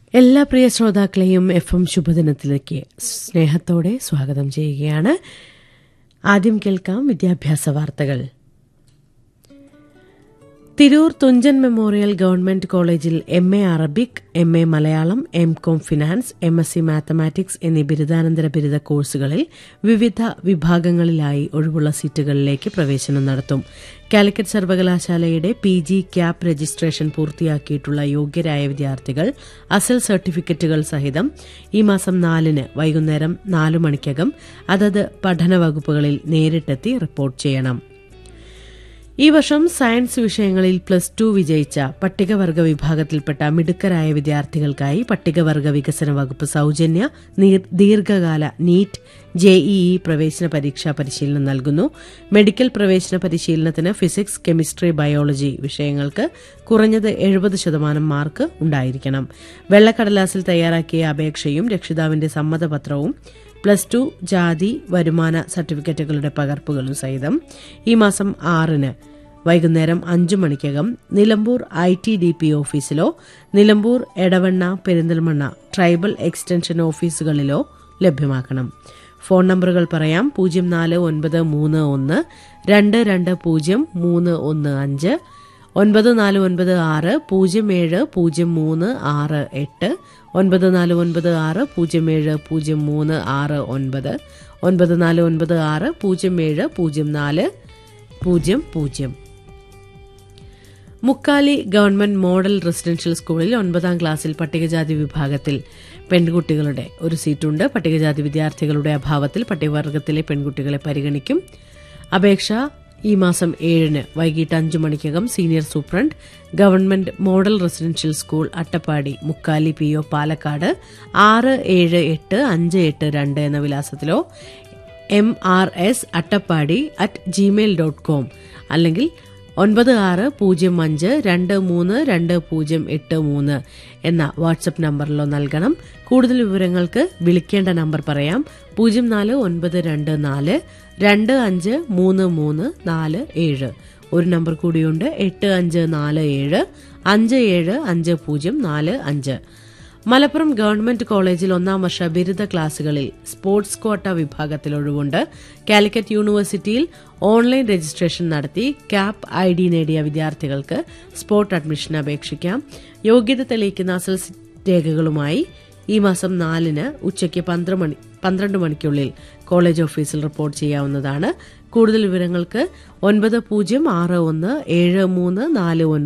എല്ലാ പ്രിയ ശ്രോതാക്കളെയും FM ശുഭദിനത്തിലേക്ക് സ്നേഹത്തോടെ സ്വാഗതം ചെയ്യുകയാണ്. ആദ്യം കേൾക്കാം വിദ്യാഭ്യാസ വാർത്തകൾ. തിരൂർ തുഞ്ചൻ മെമ്മോറിയൽ ഗവൺമെന്റ് കോളേജിൽ MA Arabic, MA Malayalam, MCom finance, MSc mathematics എന്നീ ബിരുദാനന്തര ബിരുദ കോഴ്സുകളിൽ വിവിധ വിഭാഗങ്ങളിലായി ഒഴിവുള്ള സീറ്റുകളിലേക്ക് പ്രവേശനം നടത്തും. കാലിക്കറ്റ് സർവകലാശാലയുടെ PG ക്യാപ് രജിസ്ട്രേഷൻ പൂർത്തിയാക്കിയിട്ടുള്ള യോഗ്യരായ വിദ്യാർത്ഥികൾ അസൽ സർട്ടിഫിക്കറ്റുകൾ സഹിതം ഈ മാസം 4-ന് വൈകുന്നേരം 4 മണിക്കകം അതത് പഠന വകുപ്പുകളിൽ നേരിട്ടെത്തി റിപ്പോർട്ട് ചെയ്യണം. ഈ വർഷം സയൻസ് വിഷയങ്ങളിൽ +2 വിജയിച്ച പട്ടികവർഗ വിഭാഗത്തിൽപ്പെട്ട മിടുക്കരായ വിദ്യാർത്ഥികൾക്കായി പട്ടികവർഗ വികസന വകുപ്പ് സൌജന്യ ദീർഘകാല നീറ്റ് JEE പ്രവേശന പരീക്ഷാ പരിശീലനം നൽകുന്നു. മെഡിക്കൽ പ്രവേശന പരിശീലനത്തിന് ഫിസിക്സ്, കെമിസ്ട്രി, ബയോളജി വിഷയങ്ങൾക്ക് കുറഞ്ഞത് 70% മാർക്ക് ഉണ്ടായിരിക്കണം. വെള്ളക്കടലാസിൽ തയ്യാറാക്കിയ അപേക്ഷയും രക്ഷിതാവിന്റെ സമ്മതപത്രവും +2 ജാതി വരുമാന സർട്ടിഫിക്കറ്റുകളുടെ പകർപ്പുകളും സഹിതം ഈ മാസം 6-ന് വൈകുന്നേരം 5 മണിക്കകം Nilambur ITDP ഓഫീസിലോ Nilambur, Edavanna, Perinthalmanna tribal extension ഓഫീസുകളിലോ ലഭ്യമാക്കണം. ഫോൺ നമ്പറുകൾ പറയാം: 04931 220315, 9496 070368, 9496 070369, 9496 070400. മുക്കാലി ഗവൺമെന്റ് മോഡൽ റെസിഡൻഷ്യൽ സ്കൂളിൽ 9ാം ക്ലാസ്സിൽ പട്ടികജാതി വിഭാഗത്തിൽ പെൺകുട്ടികളുടെ ഒരു സീറ്റുണ്ട്. പട്ടികജാതി വിദ്യാർത്ഥികളുടെ അഭാവത്തിൽ പട്ടികവർഗത്തിലെ പെൺകുട്ടികളെ പരിഗണിക്കും. അപേക്ഷ ഈ മാസം 7-ന് വൈകിട്ട് 5 മണിക്കകം senior superintendent, government model residential school, Attappadi, മുക്കാലി PO, പാലക്കാട് 67852 എന്ന വിലാസത്തിലോ mrs@attapadi@gmail.com അല്ലെങ്കിൽ 9605232083 എന്ന വാട്സ്ആപ്പ് നമ്പറിലോ നൽകണം. കൂടുതൽ വിവരങ്ങൾക്ക് വിളിക്കേണ്ട നമ്പർ പറയാം: 04924 253347. ഒരു നമ്പർ കൂടിയുണ്ട്: 8547 575045. മലപ്പുറം ഗവൺമെന്റ് കോളേജിൽ 1ാം വർഷ ബിരുദ ക്ലാസുകളിൽ സ്പോർട്സ് ക്വാട്ട വിഭാഗത്തിൽ ഒഴിവുണ്ട്. കാലിക്കറ്റ് യൂണിവേഴ്സിറ്റിയിൽ ഓൺലൈൻ രജിസ്ട്രേഷൻ നടത്തി ക്യാപ് ID നേടിയ വിദ്യാർത്ഥികൾക്ക് സ്പോർട്ട് അഡ്മിഷന് അപേക്ഷിക്കാം. യോഗ്യത തെളിയിക്കുന്ന അസൽ രേഖകളുമായി ഈ മാസം 4-ന് ഉച്ചയ്ക്ക് 12 മണിക്കുള്ളിൽ കോളേജ് ഓഫീസിൽ റിപ്പോർട്ട് ചെയ്യാവുന്നതാണ്. കൂടുതൽ വിവരങ്ങൾക്ക് 90617349